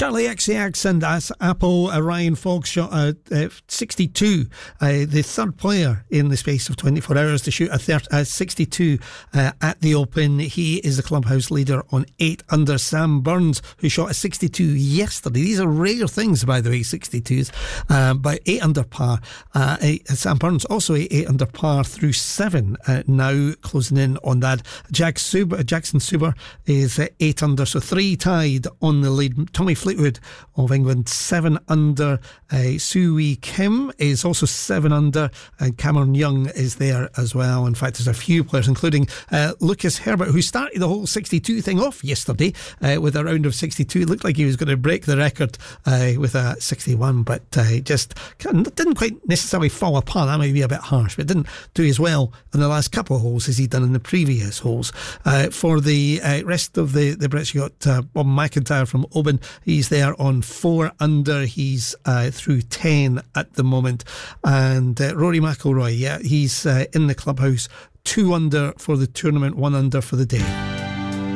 Charlie XCX and Apple, Ryan Fox shot 62. The third player in the space of 24 hours to shoot a 62 at the Open. He is the clubhouse leader on 8 under. Sam Burns, who shot a 62 yesterday. These are rare things, by the way, 62s. But 8 under par. Sam Burns also 8 under par through 7. Now closing in on that. Jackson Suber is 8 under, so 3 tied on the lead. Tommy Fleetwood of England 7 under. Soo Wee Kim is also 7 under, and Cameron Young is there as well. In fact, there's a few players, including Lucas Herbert, who started the whole 62 thing off yesterday with a round of 62. It looked like he was going to break the record with a 61, but just didn't quite necessarily fall apart. That might be a bit harsh, but didn't do as well in the last couple of holes as he'd done in the previous holes. For the rest of the Brits, you got Bob McIntyre from Oban. He's there on 4 under. He's through 10 at the moment. And Rory McIlroy, he's in the clubhouse, 2 under for the tournament, 1 under for the day.